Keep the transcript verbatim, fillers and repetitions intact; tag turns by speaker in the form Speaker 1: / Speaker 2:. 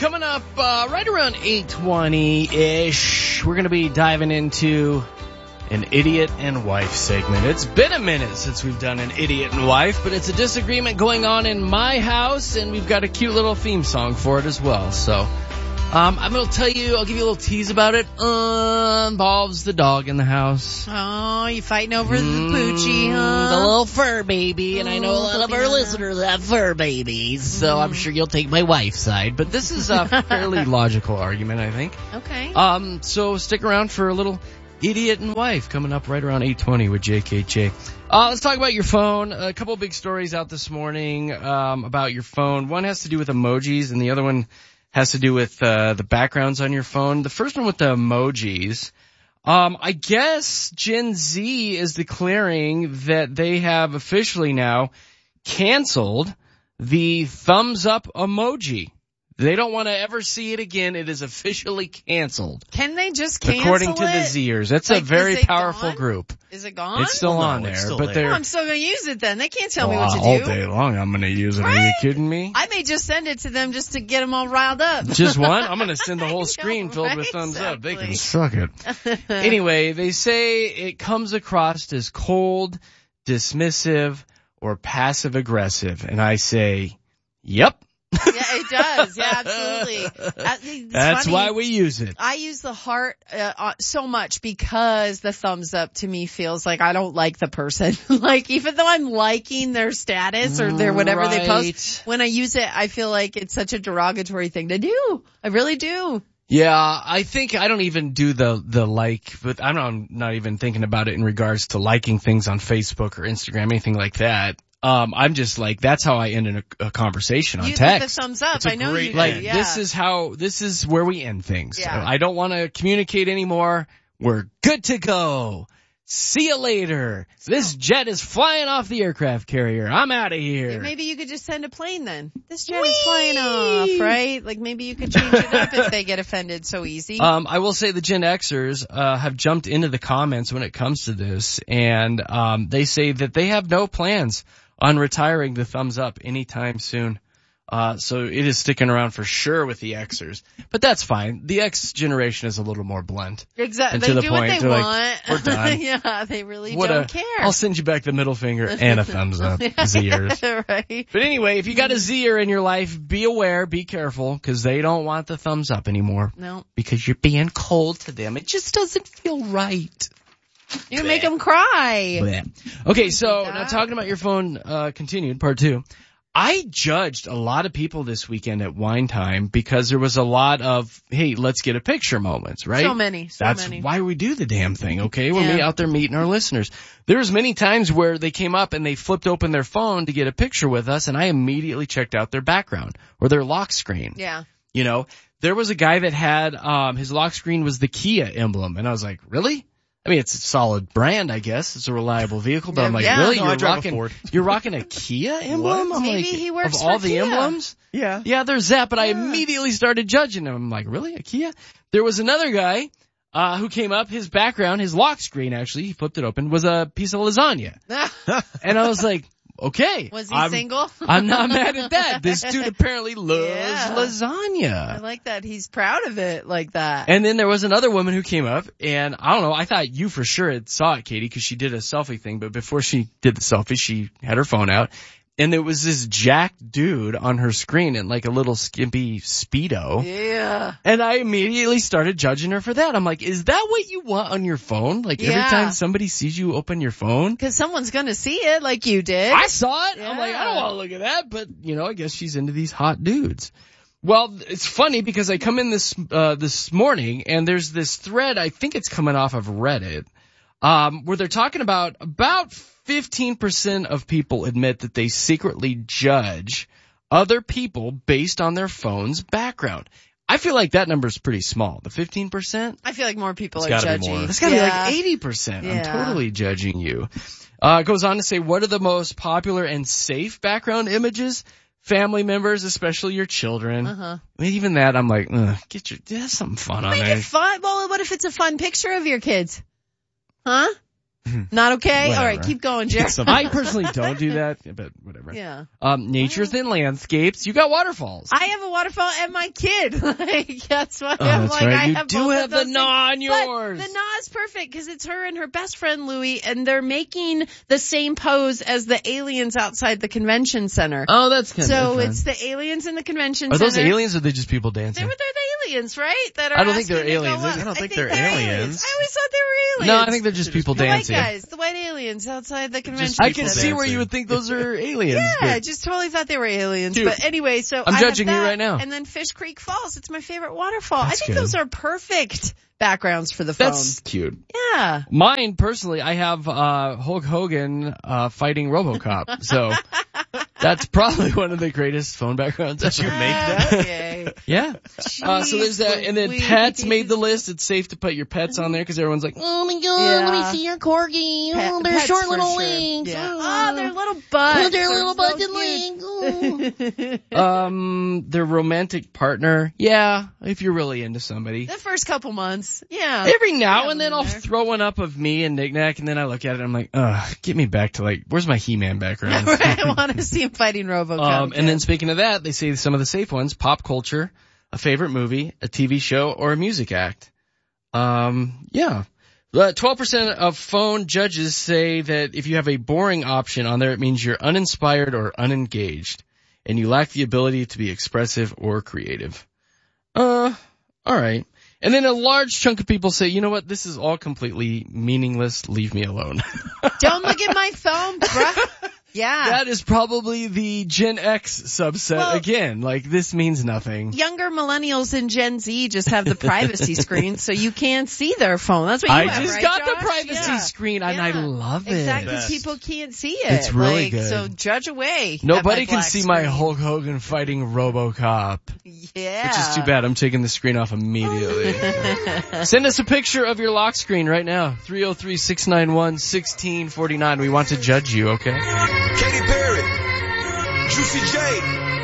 Speaker 1: coming up uh, right around eight twenty-ish, we're going to be diving into an Idiot and Wife segment. It's been a minute since we've done an Idiot and Wife, but it's a disagreement going on in my house, and we've got a cute little theme song for it as well. So um, I'm going to tell you, I'll give you a little tease about it. Uh, involves the dog in the house.
Speaker 2: Oh, you fighting over the poochie, huh?
Speaker 1: The little fur baby, and I know a lot of our listeners have fur babies, so I'm sure you'll take my wife's side. But this is a fairly logical argument, I think.
Speaker 2: Okay.
Speaker 1: Um, so stick around for a little Idiot and Wife coming up right around eight twenty with J K J. Uh, let's talk about your phone. A couple of big stories out this morning um, about your phone. One has to do with emojis, and the other one has to do with uh, the backgrounds on your phone. The first one with the emojis. Um, I guess Gen Z is declaring that they have officially now canceled the thumbs up emoji. They don't want to ever see it again. It is officially canceled.
Speaker 2: Can they just cancel
Speaker 1: According to
Speaker 2: it?
Speaker 1: the Zers. That's
Speaker 2: Like,
Speaker 1: a very
Speaker 2: is it
Speaker 1: powerful
Speaker 2: gone?
Speaker 1: group.
Speaker 2: Is it gone?
Speaker 1: It's still
Speaker 3: Well, no,
Speaker 1: on there,
Speaker 3: it's still
Speaker 1: but
Speaker 3: there.
Speaker 1: they're
Speaker 2: Oh, I'm still going to use it then. They can't tell me
Speaker 1: Oh,
Speaker 2: what to
Speaker 1: all
Speaker 2: do.
Speaker 1: day long I'm going to use it. Are you
Speaker 2: Right?
Speaker 1: kidding me?
Speaker 2: I may just send it to them just to get them all riled up.
Speaker 1: Just one? I'm going to send the whole
Speaker 2: know,
Speaker 1: screen filled with
Speaker 2: right?
Speaker 1: thumbs up. They can
Speaker 2: Exactly.
Speaker 1: suck it. Anyway, they say it comes across as cold, dismissive, or passive aggressive. And I say, yep.
Speaker 2: Yeah, it does. Yeah, absolutely. Uh, it's
Speaker 1: That's
Speaker 2: funny.
Speaker 1: why we use it.
Speaker 2: I use the heart uh, uh, so much because the thumbs up to me feels like I don't like the person. Like, even though I'm liking their status or their whatever they
Speaker 1: Right.
Speaker 2: post, when I use it, I feel like it's such a derogatory thing to do. I really do.
Speaker 1: Yeah, I think I don't even do the, the like, but I'm not, not even thinking about it in regards to liking things on Facebook or Instagram, anything like that. Um, I'm just like, that's how I end in a, a conversation on
Speaker 2: You
Speaker 1: text.
Speaker 2: with the thumbs up.
Speaker 3: It's a
Speaker 2: I know
Speaker 3: great
Speaker 2: you do.
Speaker 1: Like,
Speaker 2: Yeah.
Speaker 1: this is how, this is where we end things.
Speaker 2: Yeah.
Speaker 1: I don't want to communicate anymore. We're good to go. See you later. This jet is flying off the aircraft carrier. I'm out of here.
Speaker 2: Maybe you could just send a plane then. This jet is flying off, right? Like, maybe you could change it up if they get offended so easy.
Speaker 1: Um, I will say the Gen Xers, uh, have jumped into the comments when it comes to this, and, um, they say that they have no plans on retiring the thumbs up anytime soon. Uh, so it is sticking around for sure with the Xers. But that's fine. The X generation is a little more blunt.
Speaker 2: Exactly.
Speaker 1: And
Speaker 2: They
Speaker 1: to the
Speaker 2: do
Speaker 1: point,
Speaker 2: what they
Speaker 1: they're like,
Speaker 2: want.
Speaker 1: "We're done."
Speaker 2: Yeah, they really
Speaker 1: What
Speaker 2: don't
Speaker 1: a,
Speaker 2: care.
Speaker 1: I'll send you back the middle finger and a thumbs up. Zers.
Speaker 2: Right.
Speaker 1: But anyway, if you got a Zer in your life, be aware, be careful, because they don't want the thumbs up anymore.
Speaker 2: No.
Speaker 1: Because you're being cold to them. It just doesn't feel right.
Speaker 2: You make them cry.
Speaker 1: Bleh. Okay, so
Speaker 2: that.
Speaker 1: now talking about your phone, uh, continued, part two. I judged a lot of people this weekend at Wine Time because there was a lot of, hey, let's get a picture moments, right?
Speaker 2: So many, so
Speaker 1: That's
Speaker 2: many.
Speaker 1: why we do the damn thing, okay? We're
Speaker 2: Yeah.
Speaker 1: me- out there meeting our listeners. There was many times where they came up and they flipped open their phone to get a picture with us, and I immediately checked out their background or their lock screen.
Speaker 2: Yeah.
Speaker 1: You know, there was a guy that had, um, his lock screen was the Kia emblem, and I was like, really? I mean, it's a solid brand, I guess. It's a reliable vehicle, but I'm like,
Speaker 2: Yeah.
Speaker 1: really?
Speaker 3: No, I
Speaker 1: You're
Speaker 3: drive a
Speaker 1: rocking,
Speaker 3: Ford.
Speaker 1: you're rocking a Kia emblem? I'm
Speaker 2: Maybe
Speaker 1: like,
Speaker 2: he works
Speaker 1: of
Speaker 2: for
Speaker 1: all the
Speaker 2: Kia.
Speaker 1: emblems?
Speaker 3: Yeah.
Speaker 1: Yeah, there's that, but I immediately started judging him. I'm like, really? A Kia? There was another guy, uh, who came up, his background, his lock screen actually, he flipped it open, was a piece of lasagna. And I was like, okay.
Speaker 2: Was he
Speaker 1: I'm,
Speaker 2: single?
Speaker 1: I'm not mad at that. This dude apparently loves
Speaker 2: Yeah.
Speaker 1: lasagna.
Speaker 2: I like that. He's proud of it like that.
Speaker 1: And then there was another woman who came up, and I don't know, I thought you for sure had saw it, Katie, because she did a selfie thing, but before she did the selfie, she had her phone out, and there was this jacked dude on her screen in like a little skimpy Speedo.
Speaker 2: Yeah.
Speaker 1: And I immediately started judging her for that. I'm like, is that what you want on your phone? Like every
Speaker 2: Yeah.
Speaker 1: time somebody sees you open your phone?
Speaker 2: Because someone's going to see it like you did.
Speaker 1: I saw it. I'm like,
Speaker 2: Yeah.
Speaker 1: I don't want to look at that, but you know, I guess she's into these hot dudes. Well, it's funny because I come in this, uh, this morning and there's this thread, I think it's coming off of Reddit, um, where they're talking about, about fifteen percent of people admit that they secretly judge other people based on their phone's background. I feel like that number is pretty small. The fifteen percent?
Speaker 2: I feel like more people
Speaker 3: It's
Speaker 2: are
Speaker 3: gotta be
Speaker 2: judging.
Speaker 3: more.
Speaker 1: It's gotta
Speaker 2: Yeah.
Speaker 1: be like eighty percent. I'm
Speaker 2: Yeah.
Speaker 1: totally judging you. Uh, it goes on to say, what are the most popular and safe background images? Family members, especially your children.
Speaker 2: Uh-huh.
Speaker 1: I mean, even that, I'm like, ugh, get your, that's something fun on
Speaker 2: Make
Speaker 1: there.
Speaker 2: it fun. Well, what if it's a fun picture of your kids? Huh? Not okay?
Speaker 1: Whatever.
Speaker 2: All right, keep going, Jared.
Speaker 1: I personally don't do that, but whatever.
Speaker 2: Yeah.
Speaker 1: Um, natures and landscapes. You got waterfalls.
Speaker 2: I have a waterfall and my kid. Like, that's why
Speaker 1: Oh,
Speaker 2: I'm
Speaker 1: that's
Speaker 2: like,
Speaker 1: right.
Speaker 2: I
Speaker 1: You
Speaker 2: have
Speaker 1: do
Speaker 2: both
Speaker 1: have
Speaker 2: of
Speaker 1: the
Speaker 2: those
Speaker 1: gnaw
Speaker 2: things.
Speaker 1: on yours.
Speaker 2: But the gnaw is perfect because it's her and her best friend Louie, and they're making the same pose as the aliens outside the convention center.
Speaker 1: Oh, that's kind
Speaker 2: so
Speaker 1: of fun.
Speaker 2: it's the aliens in the convention
Speaker 1: Are
Speaker 2: center.
Speaker 1: those aliens or are they just people
Speaker 2: They
Speaker 1: dancing?
Speaker 2: were they're the aliens, right? That are
Speaker 1: I don't think they're
Speaker 2: asking to go
Speaker 1: aliens.
Speaker 2: up.
Speaker 1: I
Speaker 3: don't think they're aliens.
Speaker 2: I always thought they were aliens.
Speaker 1: No, I think they're just people
Speaker 2: the white
Speaker 1: dancing.
Speaker 2: guys, the white aliens outside the convention
Speaker 1: I can
Speaker 2: center.
Speaker 1: see where you would think those are aliens.
Speaker 2: Yeah, I
Speaker 1: but-
Speaker 2: just totally thought they were aliens.
Speaker 1: Dude,
Speaker 2: but anyway, so
Speaker 1: I'm
Speaker 2: I
Speaker 1: judging
Speaker 2: have
Speaker 1: you
Speaker 2: that,
Speaker 1: right now.
Speaker 2: And then Fish Creek Falls. It's my favorite waterfall.
Speaker 1: That's
Speaker 2: I think
Speaker 1: good.
Speaker 2: those are perfect backgrounds for the phone.
Speaker 1: That's cute.
Speaker 2: Yeah.
Speaker 1: Mine, personally, I have uh Hulk Hogan uh fighting RoboCop. So that's probably one of the greatest phone backgrounds ever.
Speaker 3: Did you make that?
Speaker 2: Okay.
Speaker 1: Yeah. Uh, so there's that. And then
Speaker 2: Jeez
Speaker 1: pets
Speaker 2: Louise.
Speaker 1: made the list. It's safe to put your pets on there because everyone's like,
Speaker 4: Oh my god,
Speaker 2: Yeah.
Speaker 4: let me see your corgi.
Speaker 2: Pet-
Speaker 4: Oh, their
Speaker 2: pets
Speaker 4: short
Speaker 2: for
Speaker 4: little
Speaker 2: sure.
Speaker 4: legs.
Speaker 2: Yeah.
Speaker 4: Oh,
Speaker 2: Oh, their little butts.
Speaker 4: oh, their
Speaker 2: are
Speaker 4: little
Speaker 2: so
Speaker 4: butted
Speaker 2: cute.
Speaker 4: legs. Oh.
Speaker 1: um, their romantic partner. Yeah, if you're really into somebody.
Speaker 2: The first couple months. Yeah.
Speaker 1: Every now
Speaker 2: Yeah,
Speaker 1: and then
Speaker 2: in
Speaker 1: I'll
Speaker 2: there.
Speaker 1: throw one up of me and Nick Nack, and then I look at it and I'm like, ugh, get me back to like, where's my He-Man background?
Speaker 2: I want to see him fighting RoboCop.
Speaker 1: Um, and then speaking of that, they say some of the safe ones: pop culture, a favorite movie, a T V show, or a music act. Um, yeah. Uh, twelve percent of phone judges say that if you have a boring option on there, it means you're uninspired or unengaged, and you lack the ability to be expressive or creative. Uh, alright. And then a large chunk of people say, you know what, this is all completely meaningless, leave me alone.
Speaker 2: Don't look at my phone, bruh. Yeah.
Speaker 1: That is probably the Gen X subset
Speaker 2: Well-
Speaker 1: again. Like, this means nothing.
Speaker 2: Younger millennials and Gen Z just have the privacy screen, so you can't see their phone. That's what you
Speaker 1: I
Speaker 2: have,
Speaker 1: just
Speaker 2: right,
Speaker 1: got the
Speaker 2: Josh?
Speaker 1: privacy
Speaker 2: Yeah.
Speaker 1: screen and I
Speaker 2: Yeah.
Speaker 1: love it.
Speaker 2: Exactly,
Speaker 3: Best.
Speaker 2: people can't see it.
Speaker 1: It's really
Speaker 2: like,
Speaker 1: good.
Speaker 2: So judge away.
Speaker 1: Nobody
Speaker 2: at my
Speaker 1: can
Speaker 2: black
Speaker 1: see my
Speaker 2: screen.
Speaker 1: Hulk Hogan fighting RoboCop.
Speaker 2: Yeah.
Speaker 1: Which is too bad. I'm taking the screen off immediately. Send us a picture of your lock screen right now. three oh three, six nine one, one six four nine. We want to judge you, okay?
Speaker 5: Katy Perry, Juicy J,